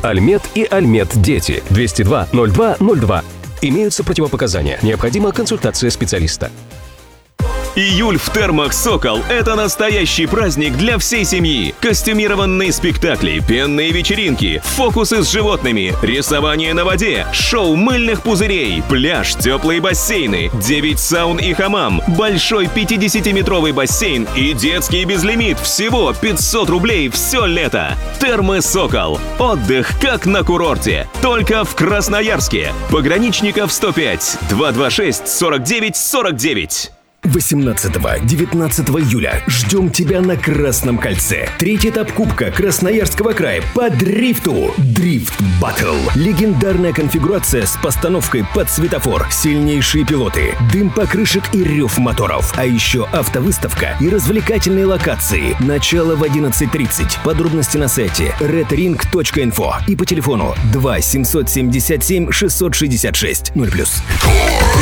Альмет и Альмет Дети. 202 02 02. Имеются противопоказания. Необходима консультация специалиста. Июль в термах «Сокол» — это настоящий праздник для всей семьи. Костюмированные спектакли, пенные вечеринки, фокусы с животными, рисование на воде, шоу мыльных пузырей, пляж, теплые бассейны, 9 саун и хамам, большой 50-метровый бассейн и детский безлимит. Всего 500 рублей все лето. Термы «Сокол». Отдых как на курорте. Только в Красноярске. Пограничников 105 226 49 49. 18-19 июля ждем тебя на Красном кольце. Третий этап Кубка Красноярского края по дрифту. Дрифт Баттл. Легендарная конфигурация с постановкой под светофор. Сильнейшие пилоты, дым покрышек и рев моторов. А еще автовыставка и развлекательные локации. Начало в 11:30. Подробности на сайте redring.info и по телефону 2 777 666 0+.